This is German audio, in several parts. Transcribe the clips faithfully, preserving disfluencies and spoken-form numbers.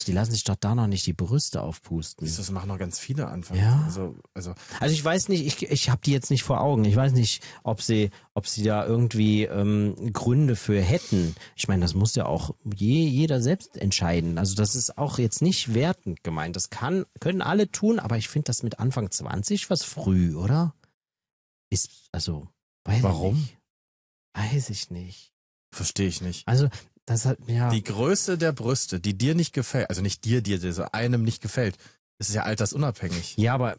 Die lassen sich doch da noch nicht die Brüste aufpusten. Das machen noch ganz viele Anfang. Ja. Also, also, also ich weiß nicht, ich, ich habe die jetzt nicht vor Augen. Ich weiß nicht, ob sie, ob sie da irgendwie ähm, Gründe für hätten. Ich meine, das muss ja auch je, jeder selbst entscheiden. Also das ist auch jetzt nicht wertend gemeint. Das kann, können alle tun, aber ich finde das mit Anfang zwanzig was früh, oder? Ist, also, weiß Warum? ich nicht. Weiß ich nicht. Verstehe ich nicht. Also, das hat, ja. Die Größe der Brüste, die dir nicht gefällt, also nicht dir, dir, dir so einem nicht gefällt, das ist ja altersunabhängig. Ja, aber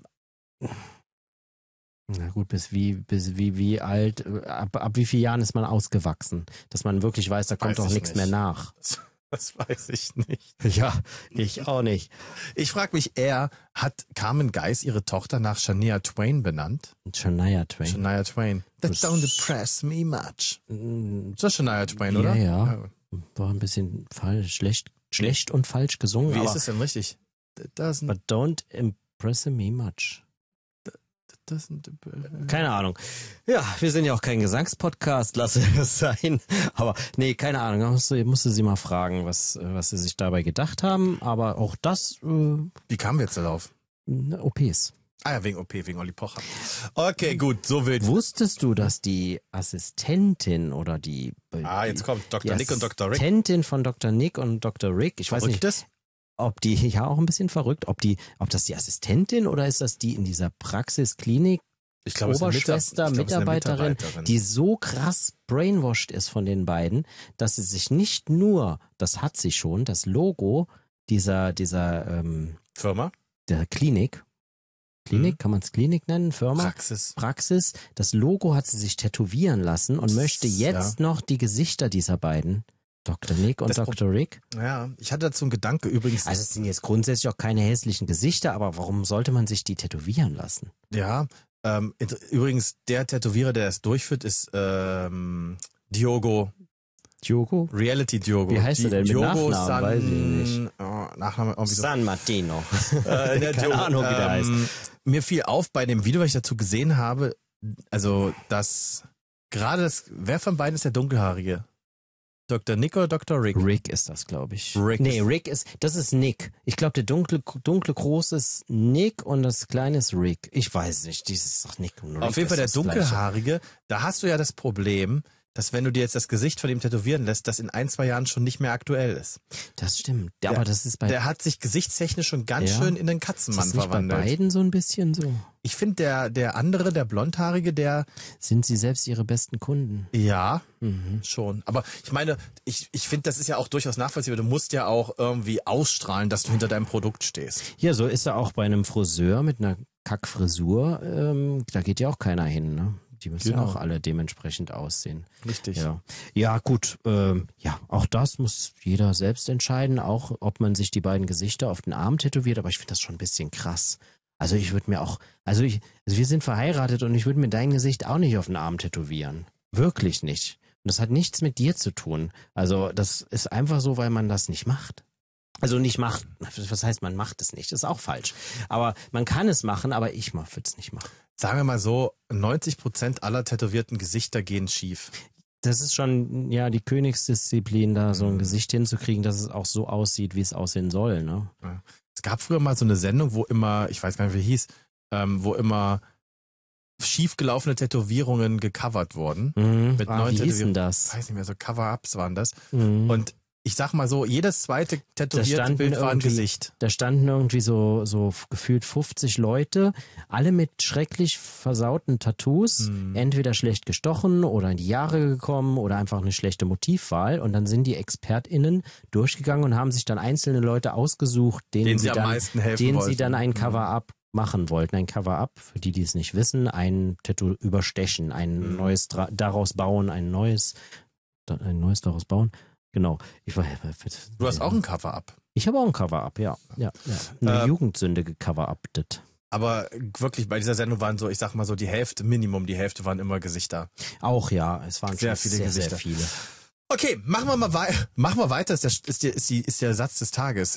na gut, bis wie, bis wie, wie alt, ab, ab wie vielen Jahren ist man ausgewachsen? Dass man wirklich weiß, da kommt Weiß doch ich nichts nicht. mehr nach. Das, das weiß ich nicht. Ja, ich auch nicht. Ich frage mich eher, hat Carmen Geis ihre Tochter nach Shania Twain benannt? Shania Twain. Shania Twain. That Das- don't impress me much. Mm, Das ist Shania Twain, Ja, oder? ja. War ein bisschen falsch, schlecht, schlecht und falsch gesungen, Wie aber ist es denn richtig? That doesn't, but don't impress me much. that doesn't, Keine Ahnung. Ja, wir sind ja auch kein Gesangspodcast, lasse es sein. Aber nee, keine Ahnung. Da musste, musste sie mal fragen, was, was sie sich dabei gedacht haben. Aber auch das, äh, Wie kamen wir jetzt darauf? O Ps. Ah ja, wegen O P, wegen Olli Pocher. Okay, gut, so wild. Wusstest du, dass die Assistentin oder die, Ah, jetzt kommt Doktor die Nick und Doktor Rick. Assistentin von Doktor Nick und Doktor Rick, ich weiß nicht, Verrücktes? ob die, ja auch ein bisschen verrückt, ob die, ob das die Assistentin oder ist das die in dieser Praxisklinik, Ich glaube, es ist eine Oberschwester, Mitab- ich glaube, es ist eine Mitarbeiterin, Mitarbeiterin. die so krass brainwashed ist von den beiden, dass sie sich nicht nur, das hat sie schon, das Logo dieser, dieser, ähm, Firma? der Klinik, Klinik, Mhm. kann man es Klinik nennen, Firma? Praxis. Praxis, das Logo hat sie sich tätowieren lassen und möchte jetzt noch die Gesichter dieser beiden, Doktor Nick und Das Pro- Doktor Rick. Ja, ich hatte dazu einen Gedanke übrigens. Also es sind jetzt grundsätzlich auch keine hässlichen Gesichter, aber warum sollte man sich die tätowieren lassen? Ja, ähm, int- übrigens, der Tätowierer, der es durchführt, ist ähm, Diogo, Diogo? Reality Diogo. Wie heißt er denn mit Diogo Nachnamen? San, Weiß ich nicht. Oh, Nachname irgendwie so. San Martino. Äh, der Keine Diogo, Ahnung, wie der heißt. ähm, Mir fiel auf bei dem Video, was ich dazu gesehen habe, also dass gerade das, wer von beiden ist der Dunkelhaarige? Doktor Nick oder Doktor Rick? Rick ist das, glaube ich. Rick nee, ist- Rick ist, das ist Nick. Ich glaube, der dunkle, dunkle große ist Nick und das kleine ist Rick. Ich weiß nicht, dieses ist doch Nick und Rick. Auf jeden Fall ist der das Gleiche. Dunkelhaarige, da hast du ja das Problem, dass wenn du dir jetzt das Gesicht von ihm tätowieren lässt, das in ein, zwei Jahren schon nicht mehr aktuell ist. Das stimmt. Ja, Der- aber das ist bei, Der hat sich gesichtstechnisch schon ganz Ja. schön in den ist Katzenmann das nicht bei verwandelt. beiden so ein bisschen so? Ich finde, der, der andere, der Blondhaarige, der, Sind sie selbst ihre besten Kunden? ja, Mhm. schon. Aber ich meine, ich, ich finde, das ist ja auch durchaus nachvollziehbar. Du musst ja auch irgendwie ausstrahlen, dass du hinter deinem Produkt stehst. Ja, so ist er auch bei einem Friseur mit einer Kackfrisur. Ähm, da geht ja auch keiner hin, ne? Die müssen Genau. ja auch alle dementsprechend aussehen. Richtig. Ja, ja gut. Ähm, ja, auch das muss jeder selbst entscheiden, auch ob man sich die beiden Gesichter auf den Arm tätowiert. Aber ich finde das schon ein bisschen krass. Also ich würde mir auch, also ich, also wir sind verheiratet und ich würde mir dein Gesicht auch nicht auf den Arm tätowieren. Wirklich nicht. Und das hat nichts mit dir zu tun. Also das ist einfach so, weil man das nicht macht. Also nicht macht, was heißt, man macht es nicht, das ist auch falsch. Aber man kann es machen, aber ich würde es nicht machen. Sagen wir mal so, neunzig Prozent aller tätowierten Gesichter gehen schief. Das ist schon ja die Königsdisziplin, da so ein Mhm. Gesicht hinzukriegen, dass es auch so aussieht, wie es aussehen soll. Ne? Es gab früher mal so eine Sendung, wo immer, ich weiß gar nicht, wie die hieß, ähm, wo immer schiefgelaufene Tätowierungen gecovert wurden. Mhm. Mit Ah, neuen wie hieß denn Tätowierungen. das? Ich weiß nicht mehr, so Cover-Ups waren das. Mhm. Und ich sag mal so, jedes zweite tätowierte standen Bild war ein irgendwie- Gesicht. Da standen irgendwie so, so gefühlt fünfzig Leute, alle mit schrecklich versauten Tattoos, Mhm. entweder schlecht gestochen oder in die Jahre gekommen oder einfach eine schlechte Motivwahl. Und dann sind die ExpertInnen durchgegangen und haben sich dann einzelne Leute ausgesucht, denen, Denen sie, sie am dann, meisten helfen denen wollten. sie dann ein Mhm. Cover-up machen wollten. Ein Cover-up, für die, die es nicht wissen, ein Tattoo überstechen, ein Mhm. neues dra- daraus bauen, ein neues, da- ein neues daraus bauen. Genau. Ich war, Du hast auch ein Cover-Up. ich habe auch ein Cover-up, ja. ja, ja. Eine Ähm, Jugendsünde gecover-uptet. Aber wirklich, bei dieser Sendung waren so, ich sag mal so, die Hälfte, Minimum die Hälfte waren immer Gesichter. Auch ja, es waren Sehr schon viele sehr, Gesichter. sehr viele. Okay, machen wir mal wei machen wir weiter, ist der, ist, der, ist, die, ist der Satz des Tages.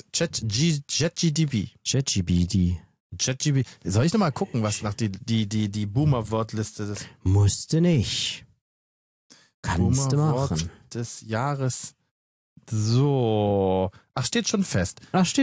ChatGDP. ChatGPT ChatGPT. Soll ich nochmal gucken, was nach die, die, die, die Boomer-Wortliste ist? musste nicht. Kannst du Boomer-Wort machen. des Jahres. So. Ach, steht schon fest. Ach, steht